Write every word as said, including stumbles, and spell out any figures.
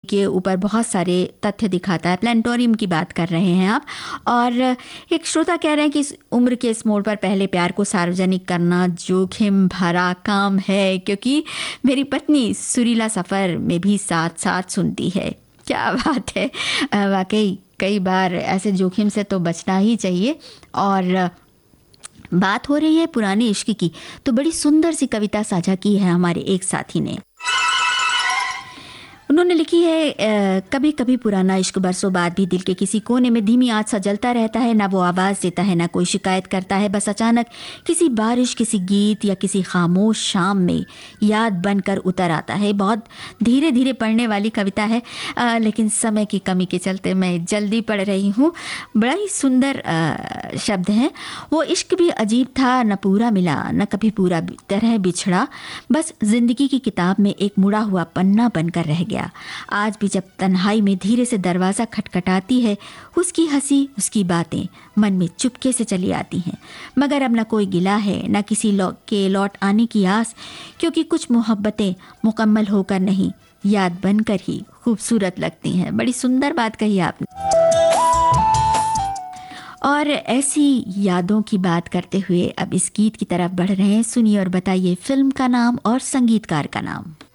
के ऊपर बहुत सारे तथ्य दिखाता है। प्लानिटोरियम की बात कर रहे हैं आप, और एक श्रोता कह रहे हैं कि इस उम्र के इस मोड़ पर पहले प्यार को सार्वजनिक करना जोखिम भरा काम है, क्योंकि मेरी पत्नी सुरीला सफ़र में भी साथ साथ सुनती है। क्या बात है, वाकई कई बार ऐसे जोखिम से तो बचना ही चाहिए। और बात हो रही है पुराने इश्क की, तो बड़ी सुंदर सी कविता साझा की है हमारे एक साथी ने। उन्होंने लिखी है, कभी कभी पुराना इश्क बरसों बाद भी दिल के किसी कोने में धीमी आंच सा जलता रहता है। ना वो आवाज़ देता है, ना कोई शिकायत करता है, बस अचानक किसी बारिश, किसी गीत या किसी खामोश शाम में याद बनकर उतर आता है। बहुत धीरे धीरे पढ़ने वाली कविता है, आ, लेकिन समय की कमी के चलते मैं जल्दी पढ़ रही हूँ। बड़ा ही सुंदर आ, शब्द हैं। वो इश्क भी अजीब था, न पूरा मिला न कभी पूरा तरह बिछड़ा, बस जिंदगी की किताब में एक मुड़ा हुआ पन्ना बनकर रह गया। आज भी जब तन्हाई में धीरे से दरवाज़ा खटखटाती है, उसकी हंसी, उसकी बातें मन में चुपके से चली आती हैं। मगर अब न कोई गिला है, न किसी लौ, के लौट आने की आस, क्योंकि कुछ मोहब्बतें मुकम्मल होकर नहीं, याद बनकर ही खूबसूरत लगती हैं। बड़ी सुंदर बात कही आपने। और ऐसी यादों की बात करते हुए अब इस गीत की तरफ बढ़ रहे हैं। सुनिए और बताइए फिल्म का नाम और संगीतकार का नाम।